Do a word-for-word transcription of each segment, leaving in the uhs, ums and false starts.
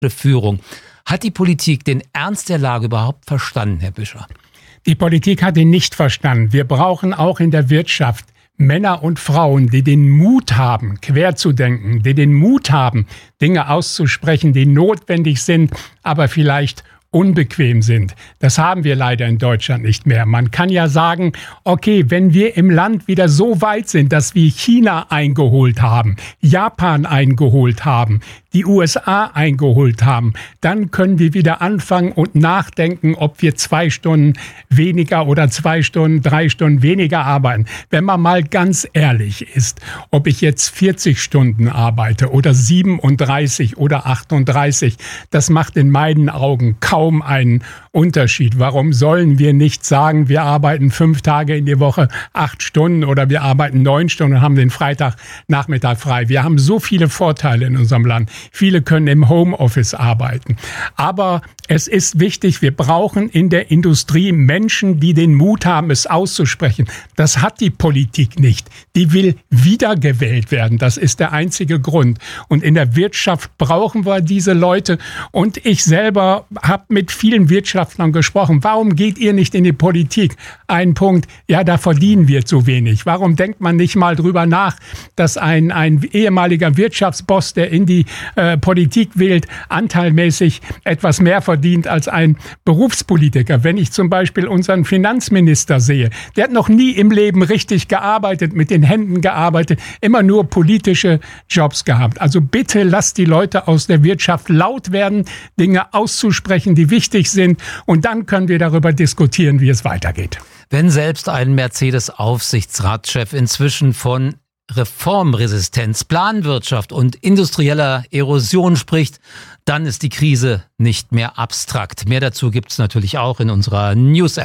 Führung. Hat die Politik den Ernst der Lage überhaupt verstanden, Herr Büscher? Die Politik hat ihn nicht verstanden. Wir brauchen auch in der Wirtschaft Männer und Frauen, die den Mut haben, quer zu denken, die den Mut haben, Dinge auszusprechen, die notwendig sind, aber vielleicht unbequem sind. Das haben wir leider in Deutschland nicht mehr. Man kann ja sagen, okay, wenn wir im Land wieder so weit sind, dass wir China eingeholt haben, Japan eingeholt haben, die U S A eingeholt haben, dann können wir wieder anfangen und nachdenken, ob wir zwei Stunden weniger oder zwei Stunden, drei Stunden weniger arbeiten. Wenn man mal ganz ehrlich ist, ob ich jetzt vierzig Stunden arbeite oder siebenunddreißig oder achtunddreißig, das macht in meinen Augen kaum einen Unterschied. Warum sollen wir nicht sagen, wir arbeiten fünf Tage in die Woche, acht Stunden oder wir arbeiten neun Stunden und haben den Freitagnachmittag frei? Wir haben so viele Vorteile in unserem Land. Viele können im Homeoffice arbeiten. Aber es ist wichtig, wir brauchen in der Industrie Menschen, die den Mut haben, es auszusprechen. Das hat die Politik nicht. Die will wiedergewählt werden. Das ist der einzige Grund. Und in der Wirtschaft brauchen wir diese Leute. Und ich selber habe mit vielen Wirtschaftlern gesprochen. Warum geht ihr nicht in die Politik? Ein Punkt, ja, da verdienen wir zu wenig. Warum denkt man nicht mal drüber nach, dass ein, ein ehemaliger Wirtschaftsboss, der in die äh, Politik wählt, anteilmäßig etwas mehr verdient als ein Berufspolitiker? Wenn ich zum Beispiel unseren Finanzminister sehe, der hat noch nie im Leben richtig gearbeitet, mit den Händen gearbeitet, immer nur politische Jobs gehabt. Also bitte lasst die Leute aus der Wirtschaft laut werden, Dinge auszusprechen, die wichtig sind, und dann können wir darüber diskutieren, wie es weitergeht. Wenn selbst ein Mercedes-Aufsichtsratschef inzwischen von Reformresistenz, Planwirtschaft und industrieller Erosion spricht, dann ist die Krise nicht mehr abstrakt. Mehr dazu gibt's natürlich auch in unserer News-App.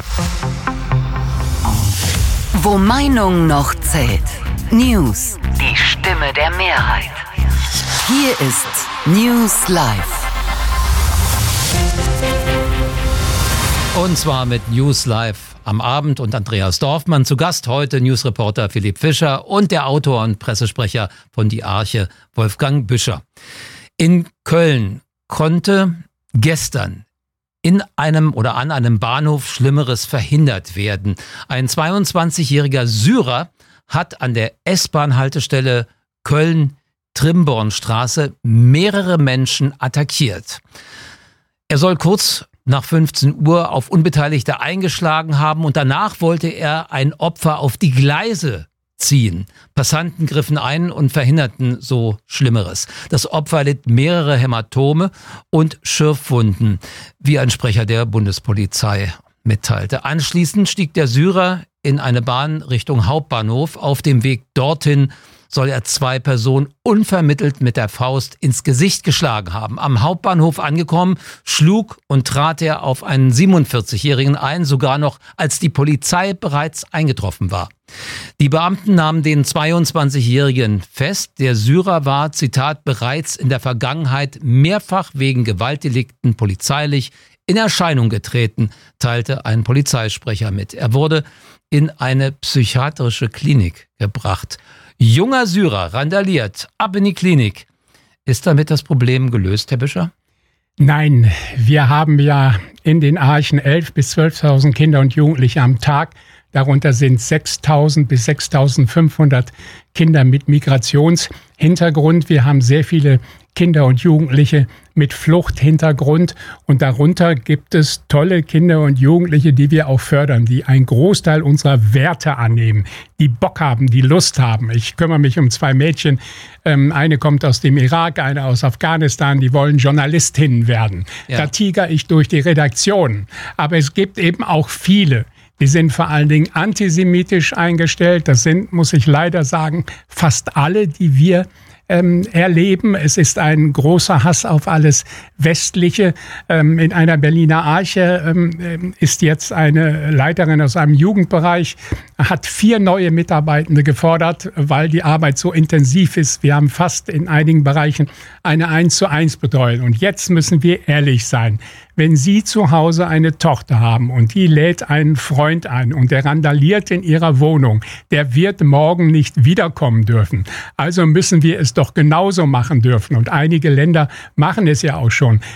Wo Meinung noch zählt. News. Die Stimme der Mehrheit. Hier ist News Live. Und zwar mit News Live am Abend und Andreas Dorfmann. Zu Gast heute Newsreporter Philipp Fischer und der Autor und Pressesprecher von Die Arche, Wolfgang Büscher. In Köln konnte gestern in einem oder an einem Bahnhof Schlimmeres verhindert werden. Ein zweiundzwanzigjähriger Syrer hat an der S-Bahn-Haltestelle Köln-Trimbornstraße mehrere Menschen attackiert. Er soll kurz nach fünfzehn Uhr auf Unbeteiligte eingeschlagen haben und danach wollte er ein Opfer auf die Gleise ziehen. Passanten griffen ein und verhinderten so Schlimmeres. Das Opfer litt mehrere Hämatome und Schürfwunden, wie ein Sprecher der Bundespolizei mitteilte. Anschließend stieg der Syrer in eine Bahn Richtung Hauptbahnhof. Auf dem Weg dorthin soll er zwei Personen unvermittelt mit der Faust ins Gesicht geschlagen haben. Am Hauptbahnhof angekommen, schlug und trat er auf einen siebenundvierzigjährigen ein, sogar noch als die Polizei bereits eingetroffen war. Die Beamten nahmen den zweiundzwanzigjährigen fest. Der Syrer war, Zitat, bereits in der Vergangenheit mehrfach wegen Gewaltdelikten polizeilich in Erscheinung getreten, teilte ein Polizeisprecher mit. Er wurde in eine psychiatrische Klinik gebracht. Junger Syrer randaliert, ab in die Klinik. Ist damit das Problem gelöst, Herr Büscher? Nein, wir haben ja in den Archen elftausend bis zwölftausend Kinder und Jugendliche am Tag. Darunter sind sechstausend bis sechstausendfünfhundert Kinder mit Migrationshintergrund. Wir haben sehr viele Kinder und Jugendliche mit Fluchthintergrund. Und darunter gibt es tolle Kinder und Jugendliche, die wir auch fördern, die einen Großteil unserer Werte annehmen, die Bock haben, die Lust haben. Ich kümmere mich um zwei Mädchen. Ähm, eine kommt aus dem Irak, eine aus Afghanistan. Die wollen Journalistinnen werden. Ja. Da tigere ich durch die Redaktion. Aber es gibt eben auch viele, die sind vor allen Dingen antisemitisch eingestellt. Das sind, muss ich leider sagen, fast alle, die wir ähm, erleben. Es ist ein großer Hass auf alles Westliche. Ähm, in einer Berliner Arche ähm, ist jetzt eine Leiterin aus einem Jugendbereich, hat vier neue Mitarbeitende gefordert, weil die Arbeit so intensiv ist. Wir haben fast in einigen Bereichen eine eins zu eins Betreuung. Und jetzt müssen wir ehrlich sein. Wenn Sie zu Hause eine Tochter haben und die lädt einen Freund ein und der randaliert in ihrer Wohnung, der wird morgen nicht wiederkommen dürfen. Also müssen wir es doch genauso machen dürfen. Und einige Länder machen es ja auch schon.